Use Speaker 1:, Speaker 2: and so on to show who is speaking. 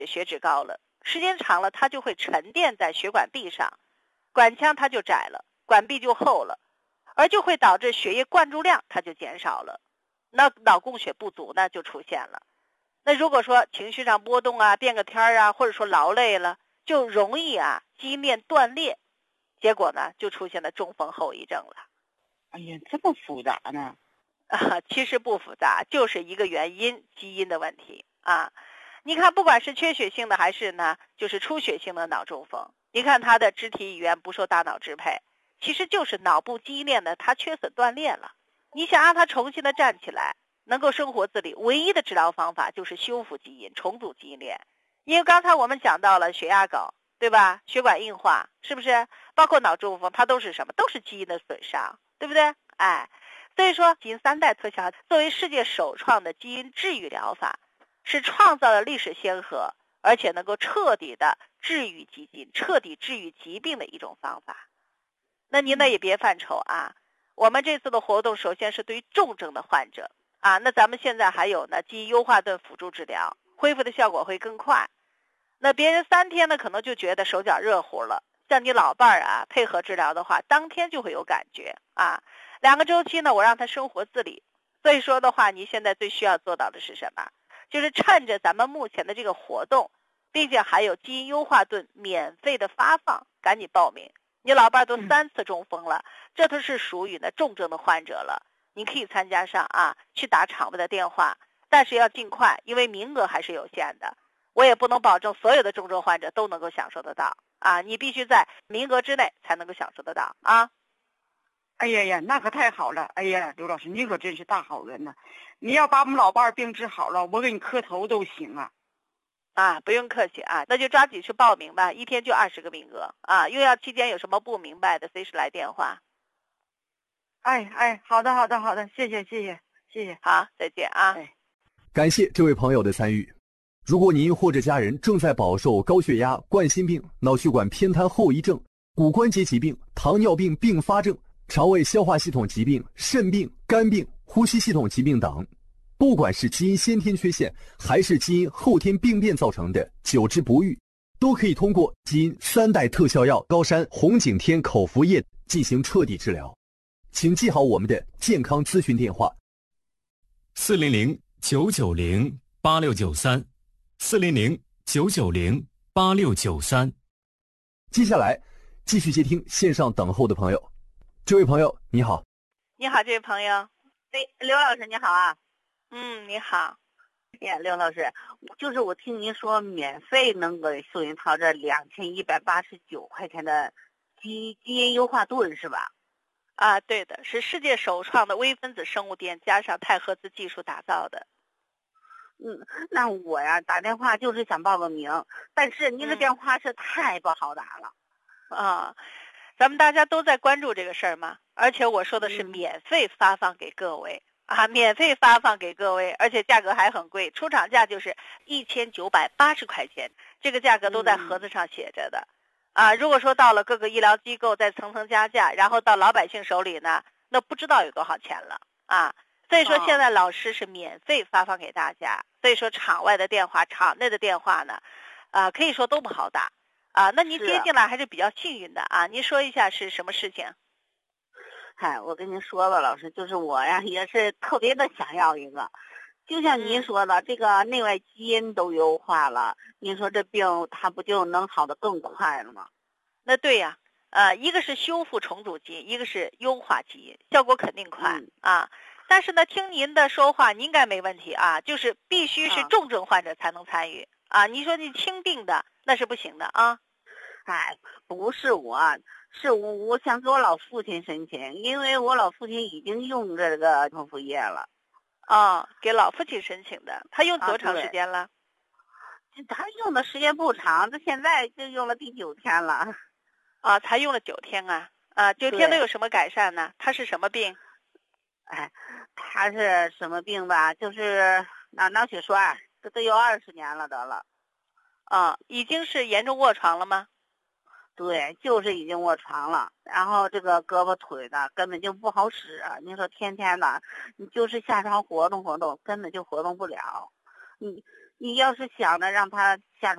Speaker 1: 血脂高了，时间长了它就会沉淀在血管壁上，管腔它就窄了，管壁就厚了，而就会导致血液灌注量它就减少了，那脑供血不足呢就出现了。那如果说情绪上波动啊，变个天啊，或者说劳累了，就容易基因链断裂，结果呢就出现了中风后遗症了。
Speaker 2: 哎呀，这么复杂呢？
Speaker 1: 其实不复杂，就是一个原因，基因的问题啊。你看，不管是缺血性的还是呢，就是出血性的脑中风，你看他的肢体语言不受大脑支配，其实就是脑部基因链呢它缺损断裂了。你想让他重新的站起来，能够生活自理，唯一的治疗方法就是修复基因，重组基因链。因为刚才我们讲到了血压高，对吧？血管硬化，是不是？包括脑中风，它都是什么？都是基因的损伤，对不对？所以说基因3代特效作为世界首创的基因治愈疗法，是创造了历史先河，而且能够彻底的治愈基因，彻底治愈疾病的一种方法。那您呢也别犯愁我们这次的活动首先是对于重症的患者那咱们现在还有呢基因优化盾辅助治疗，恢复的效果会更快。那别人3天呢可能就觉得手脚热乎了，像你老伴儿配合治疗的话，当天就会有感觉2个周期呢我让他生活自理。所以说的话，你现在最需要做到的是什么？就是趁着咱们目前的这个活动，并且还有基因优化盾免费的发放，赶紧报名。你老伴都3次中风了，这都是属于呢重症的患者了，你可以参加上去打场外的电话，但是要尽快，因为名额还是有限的，我也不能保证所有的重症患者都能够享受得到你必须在名额之内才能够享受得到
Speaker 2: 哎呀呀，那可太好了！哎呀，刘老师，你可真是大好人呐！你要把我们老伴儿病治好了，我给你磕头都行
Speaker 1: 不用客气那就抓紧去报名吧，1天就20个名额用药期间有什么不明白的，随时来电话。
Speaker 2: 好的，谢谢。
Speaker 1: 好，再见
Speaker 3: 感谢这位朋友的参与。如果您或者家人正在饱受高血压、冠心病、脑血管偏瘫后遗症、骨关节疾病、糖尿病并发症、肠胃消化系统疾病、肾病、肝病、呼吸系统疾病等，不管是基因先天缺陷还是基因后天病变造成的久治不愈，都可以通过基因3代特效药高山红景天口服液进行彻底治疗。请记好我们的健康咨询电话
Speaker 4: 400-990-8693 400-990-8693。
Speaker 3: 接下来继续接听线上等候的朋友。这位朋友你好。
Speaker 1: 你好，这位朋友。
Speaker 5: 刘老师你好
Speaker 1: 你好。
Speaker 5: 刘老师，就是我听您说免费能够送一套这2189块钱的基因优化盾是吧？
Speaker 1: 对的，是世界首创的微分子生物电加上钛合资技术打造的。
Speaker 5: 那我打电话就是想报个名，但是您的电话是太不好打了
Speaker 1: 咱们大家都在关注这个事儿嘛，而且我说的是免费发放给各位免费发放给各位，而且价格还很贵，出厂价就是1980块钱，这个价格都在盒子上写着的如果说到了各个医疗机构再层层加价，然后到老百姓手里呢，那不知道有多少钱了所以说现在老师是免费发放给大家，所以说场外的电话场内的电话呢可以说都不好打那您接进来还是比较幸运的您说一下是什么事情？
Speaker 5: 我跟您说吧，老师，就是我也是特别的想要一个，就像您说的这个内外基因都优化了，您说这病它不就能好得更快了吗？
Speaker 1: 那对呀一个是修复重组基因，一个是优化基因，效果肯定快但是呢听您的说话您应该没问题就是必须是重症患者才能参与你说你轻病的那是不行的
Speaker 5: 不是是我想给我老父亲申请，因为我老父亲已经用这个口服液了
Speaker 1: 给老父亲申请的，他用多长时间了？
Speaker 5: 他用的时间不长，他现在就用了第9天了
Speaker 1: 才用了9天9天都有什么改善呢？他是什么病？
Speaker 5: 他是什么病吧？就是脑血栓，这都有20年了得了
Speaker 1: 已经是严重卧床了吗？
Speaker 5: 对，就是已经卧床了，然后这个胳膊腿的根本就不好使你说天天的你就是下床活动活动根本就活动不了， 你要是想着让他下